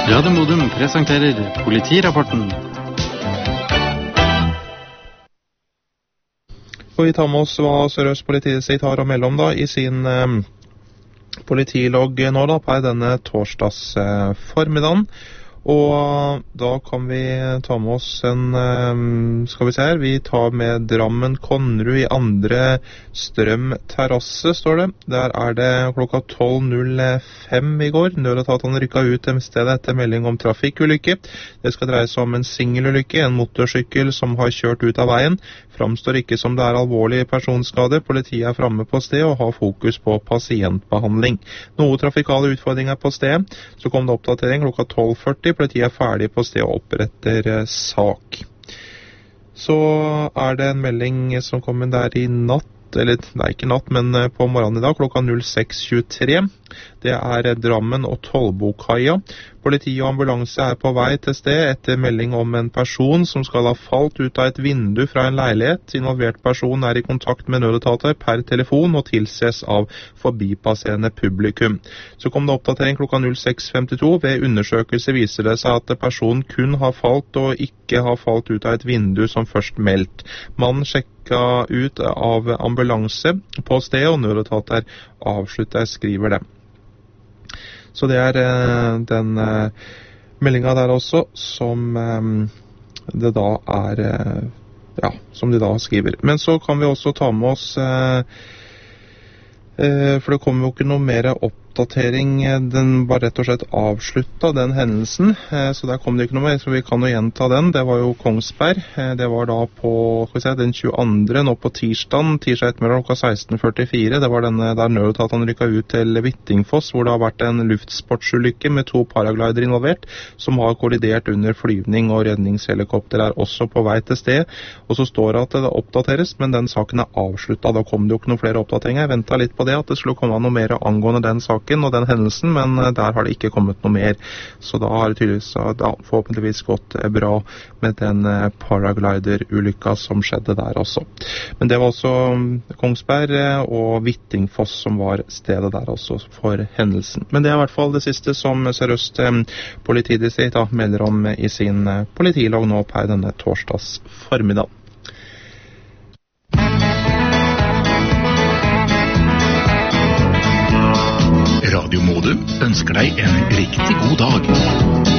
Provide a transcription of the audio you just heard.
Radio Modum presenterer politirapporten. Og vi tar med oss hva Sør-Øst politidistrikt har å melde om da, i sin politilogg nå da, på denne torsdags formiddagen. Og da kan vi ta med oss skal vi se her, vi tar med Drammen Konnerud i andre Strøm terrasse, står det. Der det klokka 12.05 i går. Nødetatene rykket ut til stedet etter melding om trafikkulykke. Det skal dreie seg om en singelulykke, en motorsykkel som har kjørt ut av veien. Framstår ikke som det alvorlig personskade. Politiet framme på sted og har fokus på pasientbehandling. Noe trafikale utfordringer på sted. Så kom det oppdatering klokka 12.40. Politiet ferdig på sted og oppretter sak. Så det en melding som kom inn der i natt, eller nei, ikke natt, men på morgenen i dag, klokka 06.23. Det Drammen og Tollbokaia. Politi og ambulanse på vei til sted etter melding om en person som skal ha falt ut av et vindu fra en leilighet. Involvert person i kontakt med nødetater per telefon og tilses av forbipasserende publikum. Så kom det oppdatering klokka 06.52. Ved undersøkelse viser det seg at personen kun har falt og ikke har falt ut av et vindu som først meldt. Mannen sjekket ut av ambulanse på sted, og nødetater avslutter, skriver det. Så det den meldingen der også, som det da ja, som de da skriver. Men så kan vi også ta med oss, for det kommer jo ikke noe mer oppdatering, den var rett og slett avsluttet, den hendelsen, så der kom det ikke noe mer, så vi kan jo gjenta den. Det var jo Kongsberg, det var da på, skal vi se, den 22. nå på tirsdag ettermiddag klokka 16.44, det var denne der nødetatene rykket ut til Hvittingfoss, hvor det har vært en luftsportsulykke med 2 paraglider involvert, som har kollidert under flyvning, og redningshelikopter også på vei til sted, og så står det at det oppdateres, men den saken avsluttet, da kom det jo ikke noen flere oppdateringer. Jeg ventet litt på det, at det skulle komme noe mer angående den saken og den hendelsen, men der har det ikke kommet noe mer. Så da har det tydeligvis forhåpentligvis gått bra med den paraglider-ulykka som skjedde der også. Men det var også Kongsberg og Hvittingfoss som var stedet der også for hendelsen. Men det i hvert fall det siste som Sør-Øst politidistrikt melder om i sin politilogg nå på denne torsdags formiddag. Radio Modum ønsker deg en riktig god dag.